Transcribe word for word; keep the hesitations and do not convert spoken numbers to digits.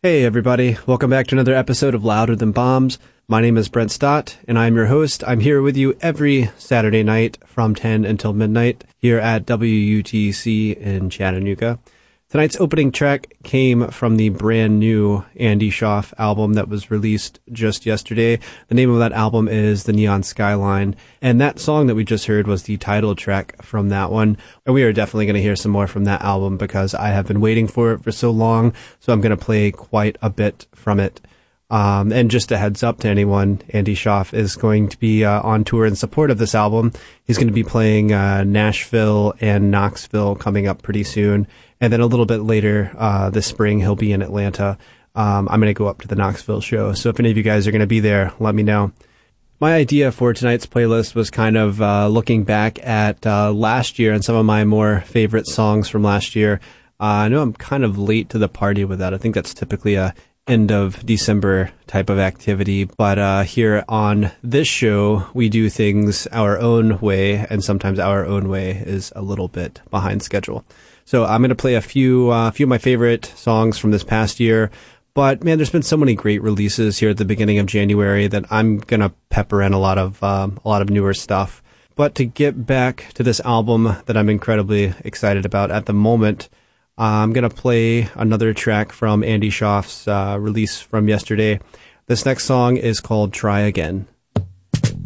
Hey everybody, welcome back to another episode of Louder Than Bombs. My name is Brent Stott, and I'm your host. I'm here with you every Saturday night from ten until midnight here at W U T C in Chattanooga. Tonight's opening track came from the brand new Andy Schaaf album that was released just yesterday. The name of that album is The Neon Skyline, and that song that we just heard was the title track from that one. And we are definitely going to hear some more from that album because I have been waiting for it for so long, so I'm going to play quite a bit from it. Um, and just a heads up to anyone, Andy Schaaf is going to be uh, on tour in support of this album. He's going to be playing uh, Nashville and Knoxville coming up pretty soon. And then a little bit later uh, this spring, he'll be in Atlanta. Um, I'm going to go up to the Knoxville show. So if any of you guys are going to be there, let me know. My idea for tonight's playlist was kind of uh, looking back at uh, last year and some of my more favorite songs from last year. Uh, I know I'm kind of late to the party with that. I think that's typically a end of December type of activity. But uh, here on this show, we do things our own way, and sometimes our own way is a little bit behind schedule. So I'm going to play a few uh, few of my favorite songs from this past year. But, man, there's been so many great releases here at the beginning of January that I'm going to pepper in a lot of um, a lot of newer stuff. But to get back to this album that I'm incredibly excited about at the moment, uh, I'm going to play another track from Andy Schaaf's uh, release from yesterday. This next song is called Try Again.